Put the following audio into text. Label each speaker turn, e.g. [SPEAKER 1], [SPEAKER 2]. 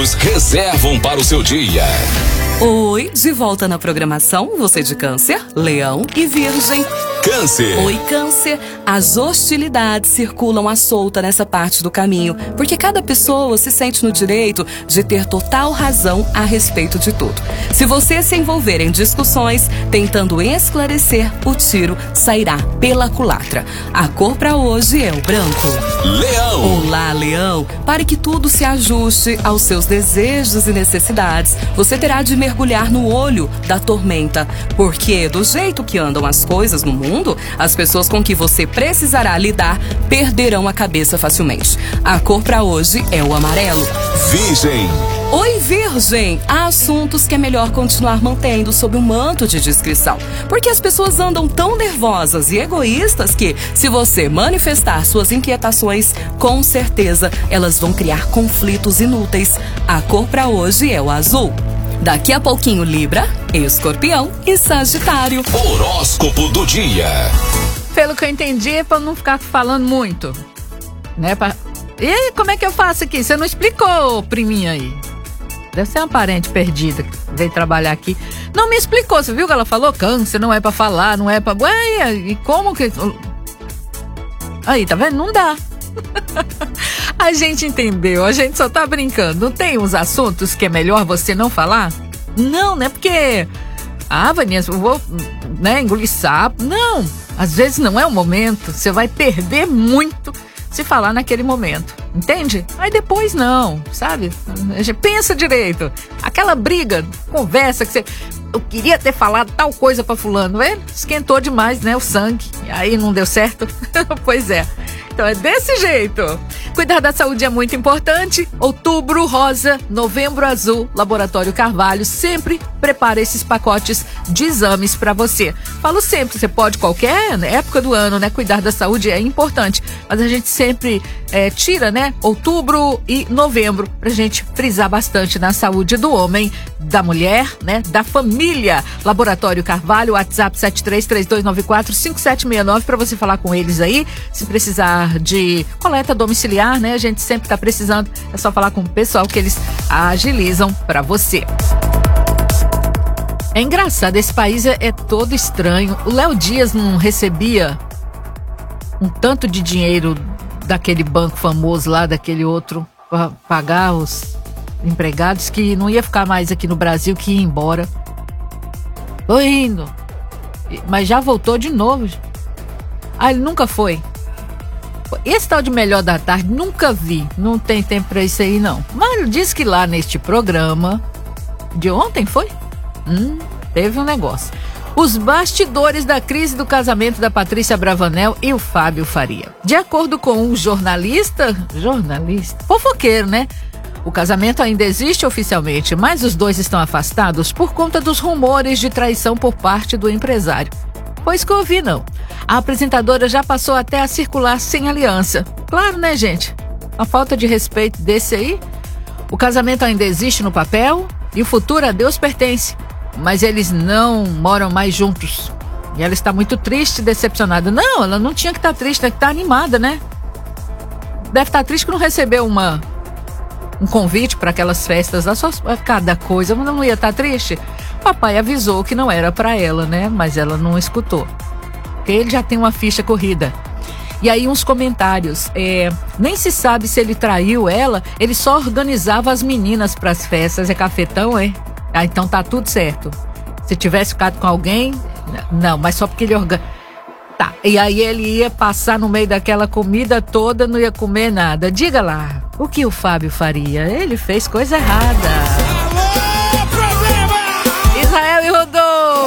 [SPEAKER 1] reservam para o seu dia.
[SPEAKER 2] Oi, de volta na programação, você de Câncer, Leão e Virgem.
[SPEAKER 1] Câncer.
[SPEAKER 2] Oi, Câncer. As hostilidades circulam à solta nessa parte do caminho, porque cada pessoa se sente no direito de ter total razão a respeito de tudo. Se você se envolver em discussões tentando esclarecer, o tiro sairá pela culatra. A cor para hoje é o branco.
[SPEAKER 1] Leão.
[SPEAKER 2] Olá, Leão. Para que tudo se ajuste aos seus desejos e necessidades, você terá de mergulhar no olho da tormenta, porque do jeito que andam as coisas no mundo, as pessoas com que você precisará lidar perderão a cabeça facilmente. A cor para hoje é o amarelo.
[SPEAKER 1] Virgem.
[SPEAKER 2] Oi, Virgem! Há assuntos que é melhor continuar mantendo sob um manto de discrição, porque as pessoas andam tão nervosas e egoístas que, se você manifestar suas inquietações, com certeza elas vão criar conflitos inúteis. A cor para hoje é o azul. Daqui a pouquinho, Libra, Escorpião e Sagitário.
[SPEAKER 1] Horóscopo do dia.
[SPEAKER 3] Pelo que eu entendi, é pra não ficar falando muito, né? E como é que eu faço aqui? Você não explicou, priminha aí. Deve ser uma parente perdida que veio trabalhar aqui. Não me explicou, você viu que ela falou? Câncer, não é pra falar, não é pra... Ué, e como que... Aí, tá vendo? Não dá. A gente entendeu, a gente só tá brincando. Não tem uns assuntos que é melhor você não falar? Não, né? Porque... Ah, Vanessa, eu vou, né, engolir sapo. Não, às vezes não é o momento. Você vai perder muito se falar naquele momento, entende? Aí depois não, sabe? Pensa direito. Aquela briga, conversa que você... Eu queria ter falado tal coisa pra fulano, esquentou demais, né, o sangue. E aí não deu certo. Pois é. Então é desse jeito. Cuidar da saúde é muito importante. Outubro rosa, novembro azul, Laboratório Carvalho sempre prepara esses pacotes de exames para você. Falo sempre, você pode qualquer época do ano, né? Cuidar da saúde é importante, mas a gente sempre tira, né? Outubro e novembro pra gente frisar bastante na saúde do homem, da mulher, né? Da família. Laboratório Carvalho, WhatsApp 7332945769 para você falar com eles aí, se precisar de coleta domiciliar, né? A gente sempre tá precisando, é só falar com o pessoal que eles agilizam para você. É engraçado, esse país é todo estranho. O Léo Dias não recebia um tanto de dinheiro daquele banco famoso lá, daquele outro, para pagar os empregados, que não ia ficar mais aqui no Brasil, que ia embora. Tô indo. Mas já voltou de novo. Ah, ele nunca foi. Esse tal de Melhor da Tarde, nunca vi. Não tem tempo pra isso aí, não. Mas ele disse que lá neste programa, de ontem foi? Teve um negócio. Os bastidores da crise do casamento da Patrícia Bravanel e o Fábio Faria. De acordo com um jornalista, fofoqueiro, né? O casamento ainda existe oficialmente, mas os dois estão afastados por conta dos rumores de traição por parte do empresário. Pois que eu ouvi, não. A apresentadora já passou até a circular sem aliança. Claro, né, gente? Uma falta de respeito desse aí. O casamento ainda existe no papel e o futuro a Deus pertence. Mas eles não moram mais juntos. E ela está muito triste e decepcionada. Não, ela não tinha que estar triste, tem que estar animada, né? Deve estar triste que não recebeu um convite para aquelas festas. Cada coisa, mas não ia estar triste. Papai avisou que não era para ela, né? Mas ela não escutou. Porque ele já tem uma ficha corrida. E aí uns comentários. Nem se sabe se ele traiu ela. Ele só organizava as meninas para as festas. É cafetão, é? Ah, então tá tudo certo. Se tivesse ficado com alguém... Não, mas só porque ele Tá, e aí ele ia passar no meio daquela comida toda, não ia comer nada. Diga lá, o que o Fábio faria? Ele fez coisa errada. Israel e Rodolfo.